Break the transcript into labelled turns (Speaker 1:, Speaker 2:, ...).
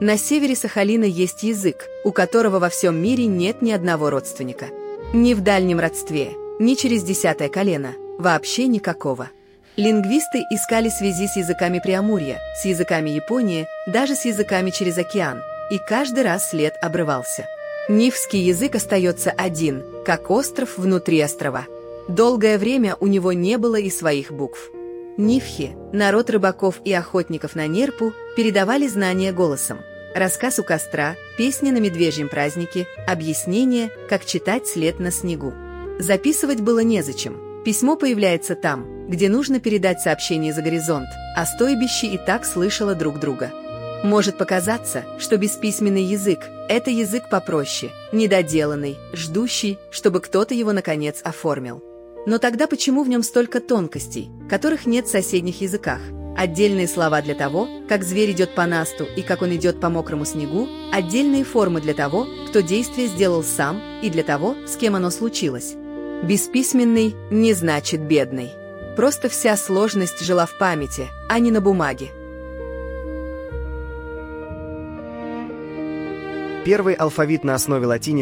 Speaker 1: На севере Сахалина есть язык, у которого во всем мире нет ни одного родственника. Ни в дальнем родстве, ни через 10-е колено, вообще никакого. Лингвисты искали связи с языками Преамурья, с языками Японии, даже с языками через океан, и каждый раз след обрывался. Нивский язык остается один, как остров внутри острова. Долгое время у него не было и своих букв. Нивхи, народ рыбаков и охотников на нерпу, передавали знания голосом. Рассказ у костра, песни на медвежьем празднике, объяснение, как читать след на снегу. Записывать было незачем. Письмо появляется там, где нужно передать сообщение за горизонт, а стойбище и так слышало друг друга. Может показаться, что бесписьменный язык – это язык попроще, недоделанный, ждущий, чтобы кто-то его наконец оформил. Но тогда почему в нем столько тонкостей, которых нет в соседних языках? Отдельные слова для того, как зверь идет по насту и как он идет по мокрому снегу, отдельные формы для того, кто действие сделал сам, и для того, с кем оно случилось. Бесписьменный не значит бедный. Просто вся сложность жила в памяти, а не на бумаге.
Speaker 2: Первый алфавит на основе латиницы